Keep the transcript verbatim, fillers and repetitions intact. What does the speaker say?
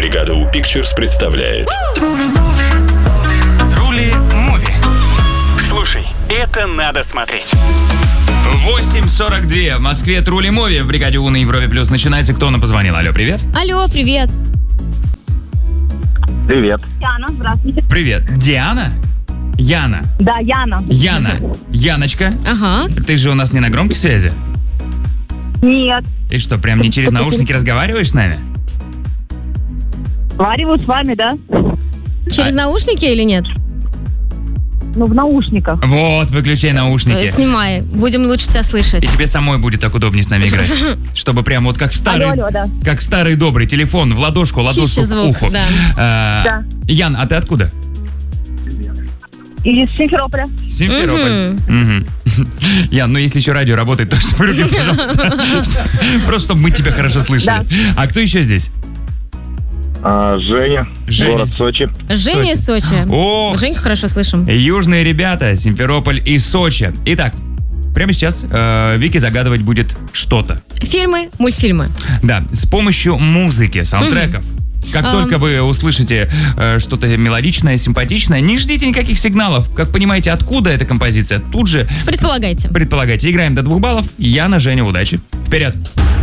Бригада У Pictures представляет Трули Муви. Слушай, это надо смотреть. восемь сорок два в Москве. Трули Муви в Бригаде У на Европе Плюс начинается. Кто нам позвонил? Алло, привет. Алло, привет. Привет. Яна, здравствуйте. Привет. Диана? Яна. Да, Яна. Яна. Яночка, Ага. ты же у нас не на громкой связи? Нет. И что, прям не через наушники разговариваешь с нами? Вариваю с вами, да? Через А- наушники или нет? Ну, в наушниках. Вот, выключай Э, наушники. Снимай. Будем лучше тебя слышать. И тебе самой будет так удобнее с нами играть. Чтобы прям вот как в старый, Алло, алло, да. как в старый добрый телефон в ладошку, ладошку Чище к звук, уху. да. А, Да. Ян, а ты откуда? Из Симферополя. Симферополь. Мгм. Ян, ну если еще радио работает, то вруби, пожалуйста. Просто чтобы мы тебя хорошо слышали. А кто еще здесь? А, Женя, Женя. город Сочи. Женя из Сочи. Ох, Женька хорошо слышим. южные ребята, Симферополь и Сочи. Итак, прямо сейчас э, Вики загадывать будет что-то. Фильмы, мультфильмы. Да, с помощью музыки, саундтреков. Как Ам. только вы услышите э, что-то мелодичное, симпатичное, не ждите никаких сигналов. Как понимаете, откуда эта композиция, тут же Предполагайте. предполагайте. Играем до двух баллов. Яна, Женя, удачи. Вперед.